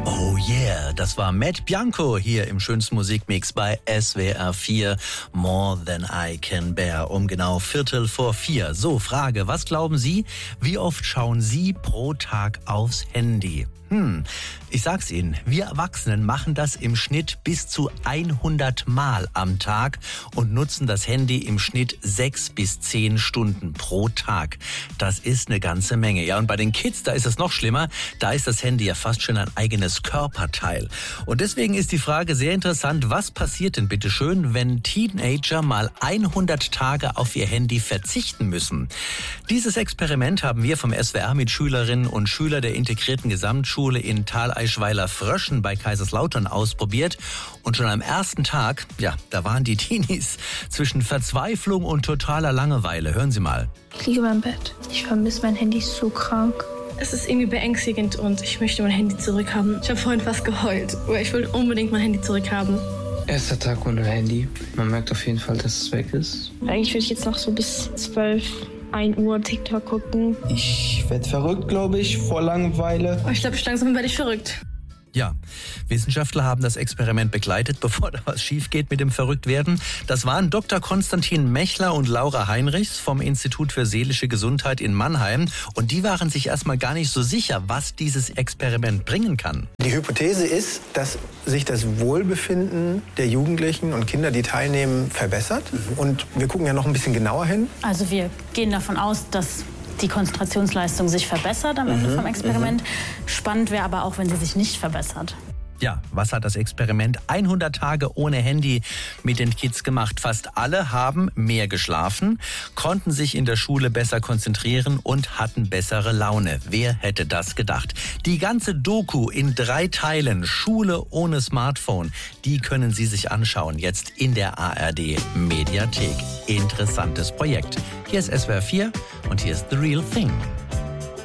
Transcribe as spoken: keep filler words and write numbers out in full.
Oh yeah, das war Matt Bianco hier im schönsten Musikmix bei S W R vier. More Than I Can Bear, um genau Viertel vor vier. So, Frage, was glauben Sie, wie oft schauen Sie pro Tag aufs Handy? Hm, ich sag's Ihnen, wir Erwachsenen machen das im Schnitt bis zu hundert Mal am Tag und nutzen das Handy im Schnitt sechs bis zehn Stunden pro Tag. Das ist eine ganze Menge. Ja, und bei den Kids, da ist es noch schlimmer. Da ist das Handy ja fast schon ein eigenes Körperteil. Und deswegen ist die Frage sehr interessant, was passiert denn bitte schön, wenn Teenager mal hundert Tage auf ihr Handy verzichten müssen? Dieses Experiment haben wir vom S W R mit Schülerinnen und Schülern der integrierten Gesamtschule in Thaleischweiler-Fröschen bei Kaiserslautern ausprobiert. Und schon am ersten Tag, ja, da waren die Teenies zwischen Verzweiflung und totaler Langeweile. Hören Sie mal. Ich liege im Bett. Ich vermisse mein Handy so krank. Es ist irgendwie beängstigend und ich möchte mein Handy zurückhaben. Ich habe vorhin fast geheult, weil ich will unbedingt mein Handy zurückhaben. Erster Tag ohne Handy. Man merkt auf jeden Fall, dass es weg ist. Eigentlich würde ich jetzt noch so bis zwölf, ein Uhr TikTok gucken. Ich werde verrückt, glaube ich, vor Langeweile. Oh, ich glaube, langsam werde ich verrückt. Ja, Wissenschaftler haben das Experiment begleitet, bevor da was schief geht mit dem Verrücktwerden. Das waren Doktor Konstantin Mechler und Laura Heinrichs vom Institut für seelische Gesundheit in Mannheim. Und die waren sich erstmal gar nicht so sicher, was dieses Experiment bringen kann. Die Hypothese ist, dass sich das Wohlbefinden der Jugendlichen und Kinder, die teilnehmen, verbessert. Mhm. Und wir gucken ja noch ein bisschen genauer hin. Also wir gehen davon aus, dass die Konzentrationsleistung sich verbessert am Ende mhm, vom Experiment. Mhm. Spannend wäre aber auch, wenn sie sich nicht verbessert. Ja, was hat das Experiment hundert Tage ohne Handy mit den Kids gemacht? Fast alle haben mehr geschlafen, konnten sich in der Schule besser konzentrieren und hatten bessere Laune. Wer hätte das gedacht? Die ganze Doku in drei Teilen, Schule ohne Smartphone, die können Sie sich anschauen, jetzt in der A R D Mediathek. Interessantes Projekt. Hier ist S W R vier und hier ist The Real Thing.